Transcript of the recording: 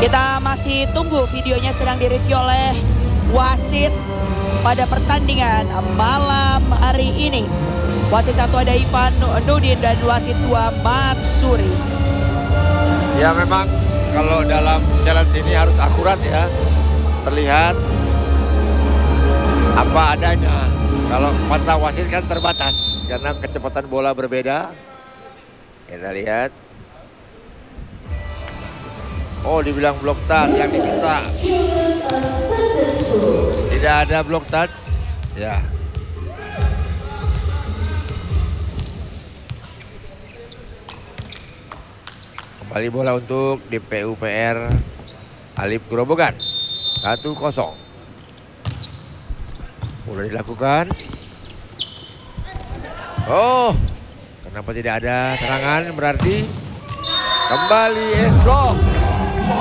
Kita masih tunggu, videonya sedang direview oleh wasit pada pertandingan malam hari ini. Wasit 1 ada Ivan Nudin dan wasit 2 Matsuri. Ya memang kalau dalam challenge ini harus akurat ya. Terlihat apa adanya. Kalau mata wasit kan terbatas karena kecepatan bola berbeda. Kita lihat. Oh, dibilang block touch yang diminta. Tidak ada block touch. Ya. Kembali bola untuk DPUPR Alif Grobogan. 1-0. Udah dilakukan. Oh, kenapa tidak ada serangan berarti kembali S-Block.